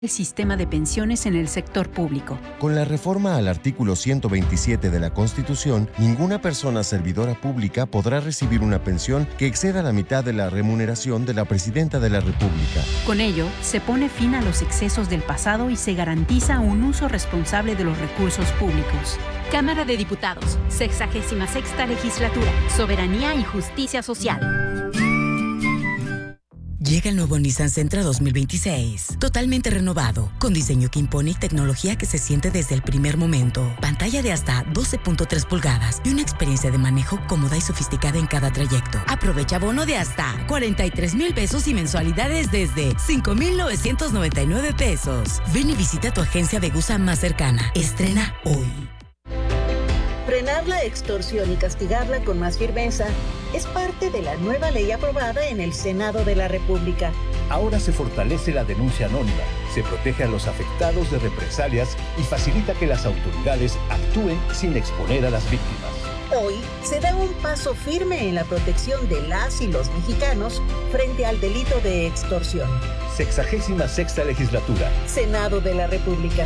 el sistema de pensiones en el sector público. Con la reforma al artículo 127 de la Constitución, ninguna persona servidora pública podrá recibir una pensión que exceda la mitad de la remuneración de la Presidenta de la República. Con ello, se pone fin a los excesos del pasado y se garantiza un uso responsable de los recursos públicos. Cámara de Diputados, 66ª Legislatura, Soberanía y Justicia Social. Llega el nuevo Nissan Sentra 2026, totalmente renovado, con diseño que impone y tecnología que se siente desde el primer momento. Pantalla de hasta 12.3 pulgadas y una experiencia de manejo cómoda y sofisticada en cada trayecto. Aprovecha bono de hasta 43,000 pesos y mensualidades desde 5,999 pesos. Ven y visita tu agencia Vegusa más cercana. Estrena hoy. Frenar la extorsión y castigarla con más firmeza es parte de la nueva ley aprobada en el Senado de la República. Ahora se fortalece la denuncia anónima, se protege a los afectados de represalias y facilita que las autoridades actúen sin exponer a las víctimas. Hoy se da un paso firme en la protección de las y los mexicanos frente al delito de extorsión. 66ª Legislatura. Senado de la República.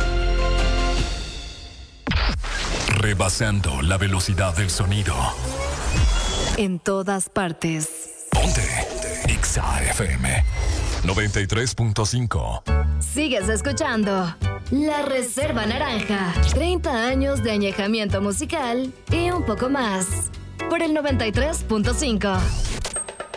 Rebasando la velocidad del sonido. En todas partes. Ponte Exa FM 93.5. Sigues escuchando La Reserva Naranja. 30 años de añejamiento musical y un poco más. Por el 93.5.